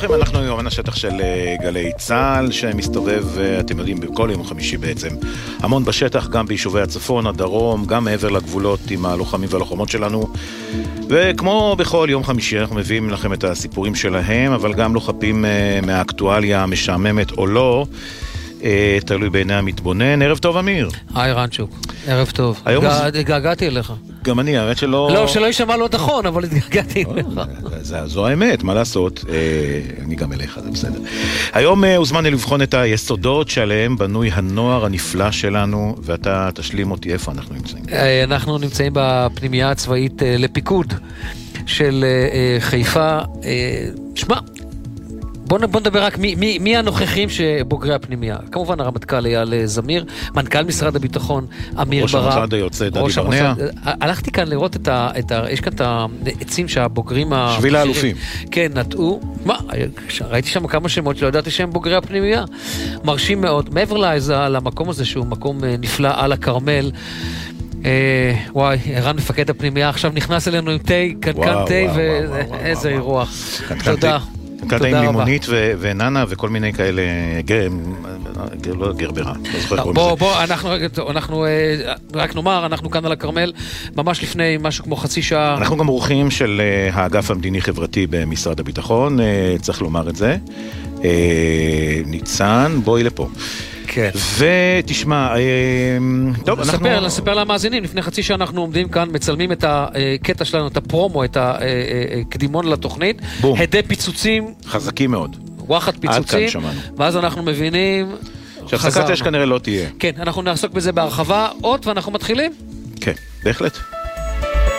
לכם, אנחנו יומן השטח של גלי צהל שמסתובב, אתם יודעים, בכל יום חמישי בעצם, המון בשטח, גם ביישובי הצפון, הדרום, גם מעבר לגבולות עם הלוחמים והלוחמות שלנו, וכמו בכל יום חמישי אנחנו מביאים לכם את הסיפורים שלהם, אבל גם לא חפים מהאקטואליה המשעממת או לא, תלוי בעיני המתבונן. ערב טוב אמיר. היי רנצ'וק, ערב טוב. התגעגעתי אליך. גם אני, האמת שלא... לא, שלא יישמע לא נכון, אבל התגעגעתי אליך. זו האמת, מה לעשות? אני גם אליך, זה בסדר. היום הוזמן לבחון את היסודות שעליהם בנוי הנוער הנפלא שלנו, ואתה תשלים אותי איפה אנחנו נמצאים. אנחנו נמצאים בפנימייה הצבאית לפיקוד של חיפה. שמע, בוא נדבר רק מי הנוכחים שבוגרי הפנימייה. כמובן הרמטכ"ל אייל זמיר, מנכ"ל משרד הביטחון אמיר ברק. ראש המוסד היוצא דדי ברנע. הלכתי כאן לראות יש כאן את העצים שהבוגרים שביל האלופים. כן, נטעו. מה? ראיתי שם כמה שמות שלא ידעתי שהם בוגרי הפנימייה. מרשים מאוד. מעבר למקום הזה שהוא מקום נפלא על הכרמל. וואי, ערן מפקד הפנימייה עכשיו נכנס אלינו עם תי, קנקן תי, ואיזה אירוח. תודה. קנקן עם לימונית וננה וכל מיני כאלה, לא גרברה. בוא, אנחנו רק נאמר, אנחנו כאן על הכרמל, ממש לפני משהו כמו חצי שעה. אנחנו גם אורחים של האגף המדיני-חברתי במשרד הביטחון, צריך לומר את זה. ניצן, בואי לפה. כן. ותשמע, טוב, נספר למאזינים, לפני חצי שעה אנחנו עומדים כאן, מצלמים את הקטע שלנו, את הפרומו, את הקדימון לתוכנית, הדי פיצוצים. חזקים מאוד. וואחד פיצוצים, ואז אנחנו מבינים... שהפסקת אש כנראה לא תהיה. כן, אנחנו נעסוק בזה בהרחבה, עוד ואנחנו מתחילים? כן, בהחלט.